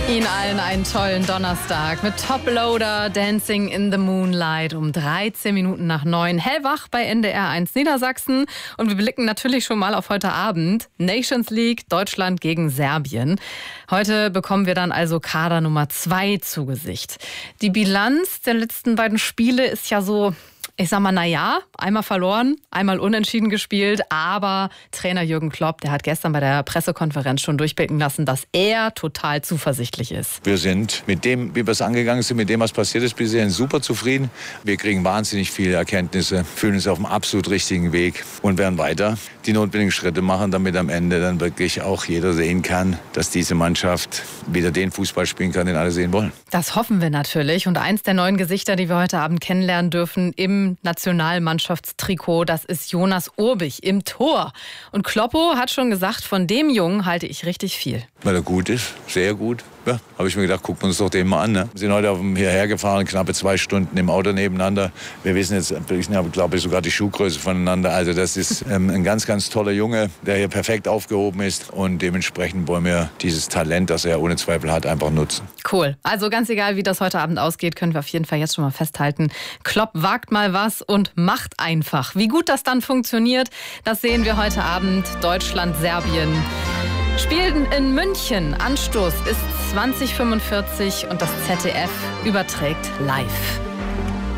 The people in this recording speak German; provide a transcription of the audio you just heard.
Ihnen allen einen tollen Donnerstag mit Toploader, Dancing in the Moonlight um 13 Minuten nach 9. Hellwach bei NDR 1 Niedersachsen. Und wir blicken natürlich schon mal auf heute Abend. Nations League, Deutschland gegen Serbien. Heute bekommen wir dann also Kader Nummer 2 zu Gesicht. Die Bilanz der letzten beiden Spiele ist ja so... Ich sag mal, einmal verloren, einmal unentschieden gespielt, aber Trainer Jürgen Klopp, der hat gestern bei der Pressekonferenz schon durchblicken lassen, dass er total zuversichtlich ist. Wir sind mit dem, wie wir es angegangen sind, mit dem, was passiert ist, bisher super zufrieden. Wir kriegen wahnsinnig viele Erkenntnisse, fühlen uns auf dem absolut richtigen Weg und werden weiter die notwendigen Schritte machen, damit am Ende dann wirklich auch jeder sehen kann, dass diese Mannschaft wieder den Fußball spielen kann, den alle sehen wollen. Das hoffen wir natürlich. Und eins der neuen Gesichter, die wir heute Abend kennenlernen dürfen im Nationalmannschaftstrikot, das ist Jonas Urbich im Tor. Und Kloppo hat schon gesagt, von dem Jungen halte ich richtig viel. Weil er gut ist, sehr gut. Ja, habe ich mir gedacht, gucken wir uns doch den mal an. Ne? Wir sind heute hierher gefahren, knappe 2 Stunden im Auto nebeneinander. Wir wissen jetzt, glaube ich, sogar die Schuhgröße voneinander. Also das ist ein ganz, ganz toller Junge, der hier perfekt aufgehoben ist. Und dementsprechend wollen wir dieses Talent, das er ohne Zweifel hat, einfach nutzen. Cool. Also ganz egal, wie das heute Abend ausgeht, können wir auf jeden Fall jetzt schon mal festhalten. Klopp wagt mal was und macht einfach. Wie gut das dann funktioniert, das sehen wir heute Abend. Deutschland, Serbien spielen in München. Anstoß ist 20:45 und das ZDF überträgt live.